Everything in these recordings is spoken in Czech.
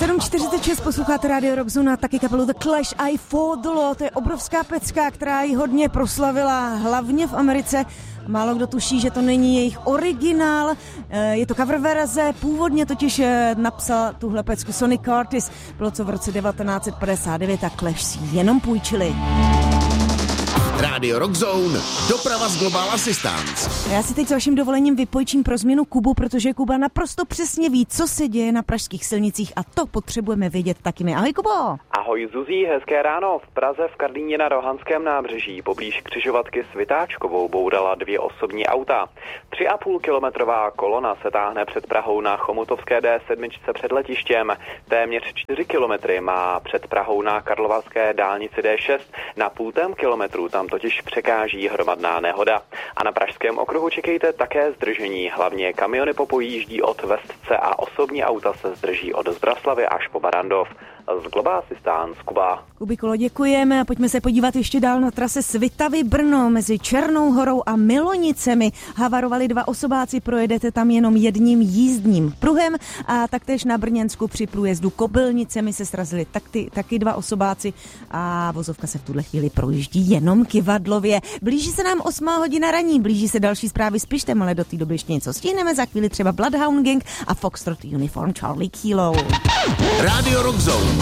7:46 posloucháte Radio Rockzone a taky kapelu The Clash, I Fought the Law. To je obrovská pecka, která ji hodně proslavila, hlavně v Americe. Málo kdo tuší, že to není jejich originál, je to cover verze, původně totiž napsal tuhle pecku Sonny Curtis, bylo to v roce 1959 a Clash si jenom půjčili. Radio Rockzone, doprava z Global Assistance. Já si teď s vaším dovolením vypojčím pro změnu Kubu, protože Kuba naprosto přesně ví, co se děje na pražských silnicích a to potřebujeme vědět taky my. Ahoj, Kubo! Ahoj, Zuzí, hezké ráno. V Praze v Karlíně na Rohanském nábřeží poblíž křižovatky s Vytáčkovou bourala 2 osobní auta. 3,5kilometrová kolona se táhne před Prahou na Chomutovské D7 před letištěm. Téměř 4 kilometry má před Prahou na Karlovarské dálnici D6. Na 0,5 kilometru tam totiž překáží hromadná nehoda. A na Pražském okruhu čekejte také zdržení. Hlavně kamiony popojíždí od Vestce a osobní auta se zdrží od Zbraslavy až po Barandov. Z Global Assistance, Kuba. Kubikolo, děkujeme a pojďme se podívat ještě dál na trase Svitavy Brno mezi Černou Horou a Milonicemi. Havarovali 2 osobáci, projedete tam jenom jedním jízdním pruhem a taktéž na Brněnsku při průjezdu Kobylnicemi se srazili taky 2 osobáci a vozovka se v tuhle chvíli projíždí jenom kyvadlově. Blíží se nám 8 hodina raní, blíží se další zprávy s Pištem, ale do té doby ještě něco stihneme, za chvíli třeba Bloodhound Gang a Foxtrot Uniform Charlie Kilo. Radio Rockzone.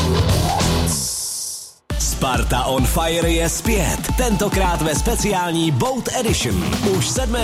Sparta on Fire je zpět, tentokrát ve speciální Boat Edition. Už 7.